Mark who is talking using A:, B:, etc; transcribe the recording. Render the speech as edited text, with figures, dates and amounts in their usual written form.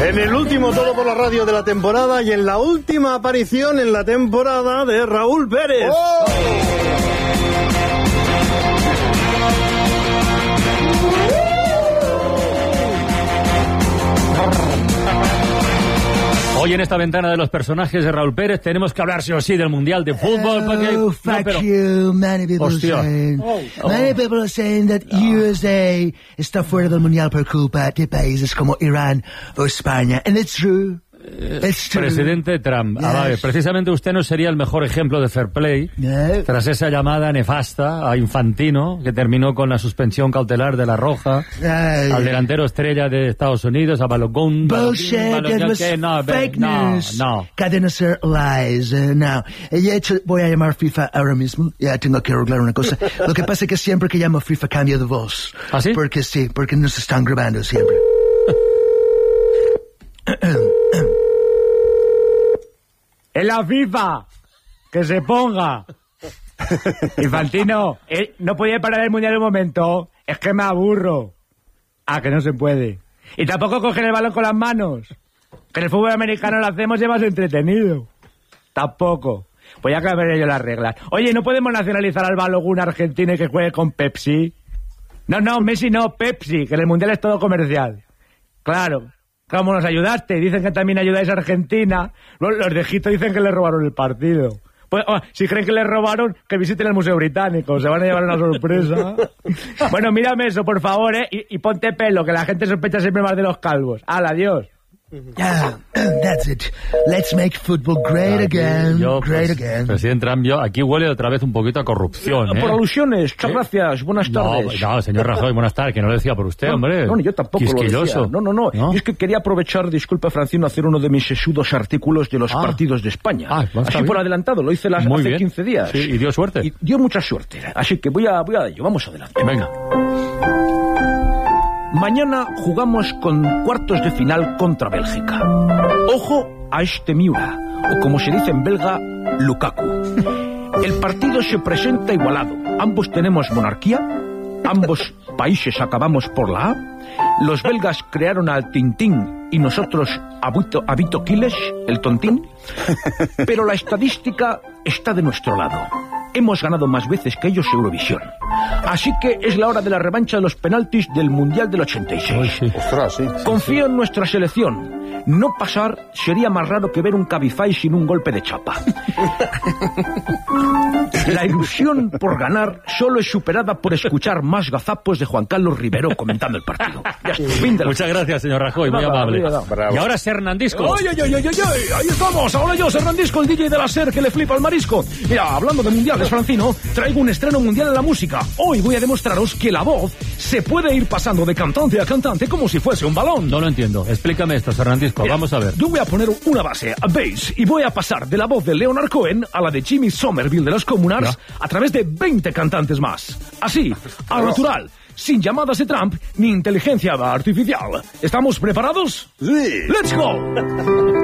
A: En el último Todo por la Radio de la temporada y en la última aparición en la temporada de Raúl Pérez. ¡Oh!
B: Hoy en esta ventana de los personajes de Raúl Pérez tenemos que hablar sí o sí del Mundial de Fútbol.
C: Many people are saying that USA está fuera del Mundial por culpa de países como Irán o España. And it's true.
B: Presidente Trump, yes. Precisamente usted no sería el mejor ejemplo de fair play tras esa llamada nefasta a Infantino, que terminó con la suspensión cautelar de La Roja, al delantero estrella de Estados Unidos, a Balogun.
C: Bullshit, that was fake news.
B: No.
C: Cadena ser lies. No. Voy a llamar FIFA ahora mismo. Ya tengo que arreglar una cosa. Lo que pasa es que siempre que llamo FIFA cambio de voz.
B: ¿Ah, sí?
C: Porque nos están grabando siempre.
D: ¡En la FIFA! ¡Que se ponga! Infantino, no podía parar el Mundial un momento. Es que me aburro. Ah, que no se puede. Y tampoco coger el balón con las manos. Que en el fútbol americano lo hacemos y es más entretenido. Tampoco. Pues ya cambiaré yo las reglas. Oye, ¿no podemos nacionalizar al Balogun argentino y que juegue con Pepsi? No, Messi no, Pepsi, que en el Mundial es todo comercial. Claro. ¿Cómo nos ayudaste? Dicen que también ayudáis a Argentina. Los de Egipto dicen que le robaron el partido. Pues, si creen que le robaron, que visiten el Museo Británico. Se van a llevar una sorpresa. Bueno, mírame eso, por favor, y ponte pelo, que la gente sospecha siempre más de los calvos. ¡Hala, adiós!
C: Yeah, that's it. Let's make football great again. Great again.
B: Presidente Trump, aquí huele otra vez un poquito a corrupción.
D: Por alusiones, muchas gracias, buenas tardes.
B: No, señor Rajoy, buenas tardes, que no lo decía por usted, hombre.
D: No, yo tampoco lo decía. No. Y es que quería aprovechar, disculpe, Francino, hacer uno de mis sesudos artículos de los partidos de España. Así por adelantado, lo hice hace 15 días.
B: Sí, y dio suerte.
D: Y dio mucha suerte. Así que voy a ello, vamos adelante.
B: Venga.
D: Mañana jugamos con cuartos de final contra Bélgica. Ojo a este Miura, o como se dice en belga, Lukaku. El partido se presenta igualado. Ambos tenemos monarquía, ambos países acabamos por la A, los belgas crearon al Tintín y nosotros a Vito Quiles, el tontín, pero la estadística está de nuestro lado. Hemos ganado más veces que ellos Eurovisión. Así que es la hora de la revancha de los penaltis del Mundial del 86.
A: Sí. Ostras, sí.
D: Confío en nuestra selección. No pasar sería más raro que ver un Cabify sin un golpe de chapa. La ilusión por ganar solo es superada por escuchar más gazapos de Juan Carlos Rivero comentando el partido.
B: Muchas gracias, señor Rajoy, muy amable.
A: Bravo.
B: Y ahora Hernandisco.
D: ¡Ay! Ahí estamos, ahora yo, Hernandisco, el DJ de la SER que le flipa al marisco. Mira, hablando de mundiales, Francino, traigo un estreno mundial en la música. Hoy voy a demostraros que la voz se puede ir pasando de cantante a cantante como si fuese un balón.
B: No lo entiendo, explícame esto, Hernandisco.
D: Mira,
B: vamos a ver.
D: Yo voy a poner una base, a bass, y voy a pasar de la voz de Leonard Cohen a la de Jimmy Somerville de los Communards a través de 20 cantantes más. Así, al natural, sin llamadas de Trump ni inteligencia artificial. ¿Estamos preparados?
A: Sí.
D: ¡Let's go!